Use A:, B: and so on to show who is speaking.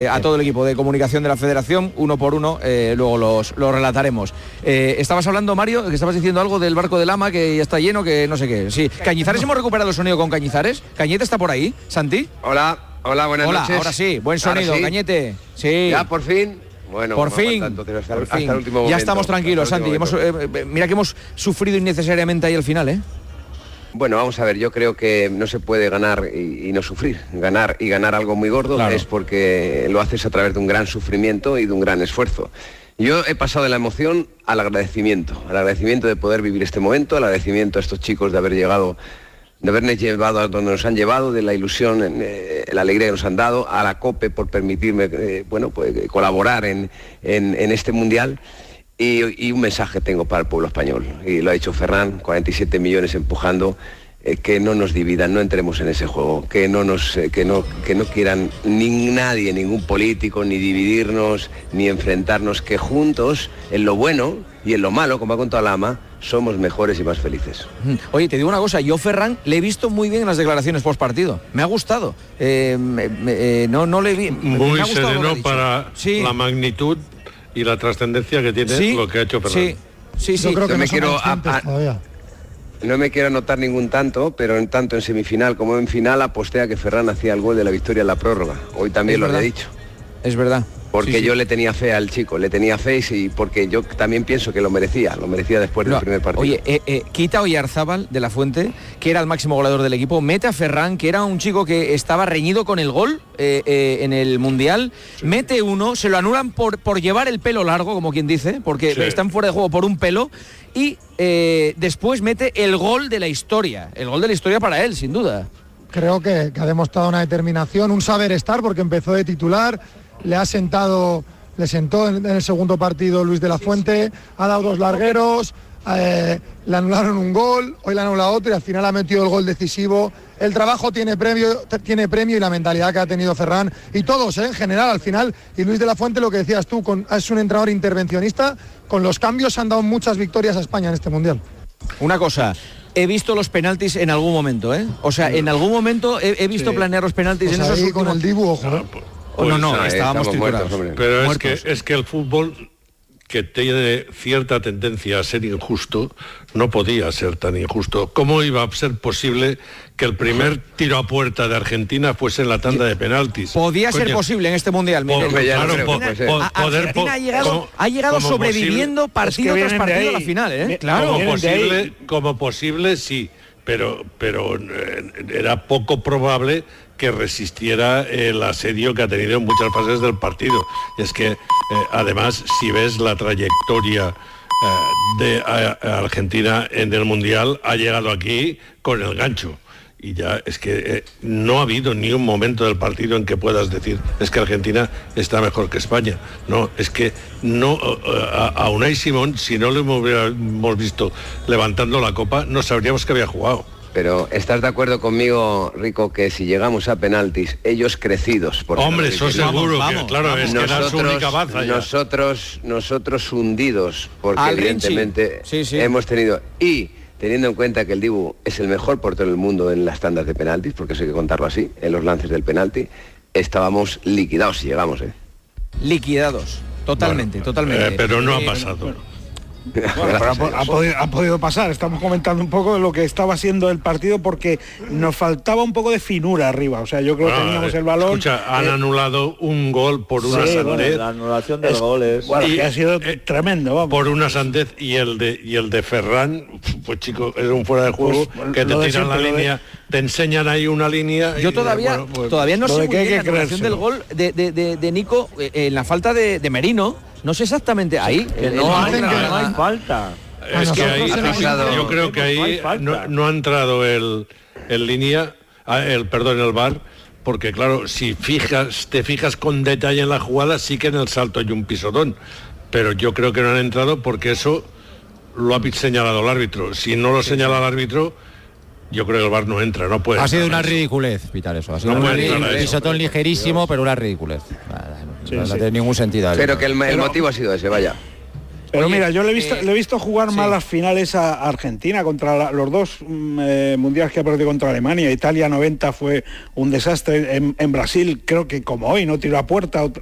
A: a todo el equipo de comunicación de la Federación, uno por uno, luego los relataremos. Estabas hablando, Mario, que estabas diciendo algo del barco del Ama, que ya está lleno, que no sé qué. Sí, Cañizares, hemos recuperado el sonido con Cañizares. ¿Cañete está por ahí, Santi?
B: Hola, buenas noches.
A: Ahora sí, buen sonido, sí. Cañete. Sí.
B: Ya, por fin. Bueno,
A: por fin.
B: Hasta el último momento.
A: Ya estamos tranquilos, Santi. Mira que hemos sufrido innecesariamente ahí al final, ¿eh?
B: Bueno, vamos a ver, yo creo que no se puede ganar y no sufrir. Ganar algo muy gordo, claro, es porque lo haces a través de un gran sufrimiento y de un gran esfuerzo. Yo he pasado de la emoción al agradecimiento de poder vivir este momento, al agradecimiento a estos chicos de habernos llevado a donde nos han llevado, de la ilusión, la alegría que nos han dado, a la COPE por permitirme colaborar en este Mundial. Y un mensaje tengo para el pueblo español, y lo ha dicho Ferran, 47 millones empujando, que no nos dividan, no entremos en ese juego, que no quieran nadie, ningún político, ni dividirnos, ni enfrentarnos, que juntos, en lo bueno y en lo malo, como ha contado Lama, somos mejores y más felices.
A: Oye, te digo una cosa, yo Ferran le he visto muy bien en las declaraciones post partido, me ha gustado, no le vi...
C: Muy sereno para la magnitud y la trascendencia que tiene lo que ha hecho Ferran.
A: Sí.
B: Yo creo que no me quiero anotar ningún tanto, pero tanto en semifinal como en final aposté a que Ferran hacía el gol de la victoria en la prórroga. Hoy también lo he dicho.
A: Es verdad.
B: Porque yo le tenía fe al chico, y porque yo también pienso que lo merecía después del primer partido.
A: Oye, quita a Oyarzábal de la Fuente, que era el máximo goleador del equipo, mete a Ferran, que era un chico que estaba reñido con el gol en el Mundial, mete uno, se lo anulan por llevar el pelo largo, como quien dice, porque están fuera de juego por un pelo, y después mete el gol de la historia para él, sin duda.
D: Creo que ha demostrado una determinación, un saber estar, porque empezó de titular. Le sentó en el segundo partido Luis de la Fuente, ha dado dos largueros, le anularon un gol, hoy le han anulado otro y al final ha metido el gol decisivo. El trabajo tiene premio y la mentalidad que ha tenido Ferran y todos, en general, al final. Y Luis de la Fuente, lo que decías tú, es un entrenador intervencionista. Con los cambios han dado muchas victorias a España en este Mundial.
A: Una cosa... He visto los penaltis en algún momento, ¿eh? O sea, en algún momento he visto planear los penaltis pues en esos últimos...
D: con el dibujo, ¿eh?
A: Estábamos triturados.
C: Pero es que el fútbol, que tiene cierta tendencia a ser injusto, no podía ser tan injusto. ¿Cómo iba a ser posible que el primer tiro a puerta de Argentina fuese en la tanda de penaltis?
A: Podía ser posible en este Mundial. Argentina ha llegado sobreviviendo partido tras partido a la final, ¿eh?
C: Claro. Como posible, sí, pero era poco probable que resistiera el asedio que ha tenido en muchas fases del partido. Y es que, además, si ves la trayectoria de Argentina en el Mundial, ha llegado aquí con el gancho. Y ya es que no ha habido ni un momento del partido en que puedas decir es que Argentina está mejor que España. No, es que no, a Unai Simón, si no lo hubiéramos visto levantando la copa, no sabríamos que había jugado.
B: Pero ¿estás de acuerdo conmigo, Rico, que si llegamos a penaltis, ellos crecidos...
C: Hombre, eso seguro, vamos, claro, es que era su única baza ya.
B: Nosotros hundidos, porque evidentemente hemos tenido... Y teniendo en cuenta que el Dibu es el mejor portero del mundo en las tandas de penaltis, porque eso hay que contarlo así, en los lances del penalti, estábamos liquidados si llegamos,
A: Liquidados, totalmente.
C: Pero no ha pasado.
E: Bueno, pero ha podido pasar. Estamos comentando un poco de lo que estaba siendo el partido, porque nos faltaba un poco de finura arriba. O sea, yo creo que teníamos el balón.
C: Escucha, han anulado un gol por una sandez.
F: Bueno, la anulación del gol es...
E: Bueno, que ha sido tremendo, vamos.
C: Por una sandez, y el de Ferran, pues chico, es un fuera de juego, que te tiran la línea, te enseñan ahí una línea.
A: Yo todavía no sé muy bien la anulación del gol de Nico en la falta de Merino. No sé exactamente ahí.
F: No hay falta.
C: Es que ahí, yo creo que ahí no ha entrado el línea, el VAR, porque claro, si te fijas con detalle en la jugada, sí que en el salto hay un pisotón, pero yo creo que no han entrado porque eso lo ha señalado el árbitro. Si no lo señala el árbitro, yo creo que el VAR no entra, no puede.
G: Ha sido una ridiculez, pitar eso. Ha sido un pisotón ligerísimo, pero una ridiculez. No tiene ningún sentido.
B: Pero que el motivo ha sido ese, vaya.
E: Pero oye, mira, yo le he visto jugar mal las finales a Argentina contra los dos mundiales que ha perdido contra Alemania. Italia 90 fue un desastre. En Brasil creo que como hoy no tiró a puerta.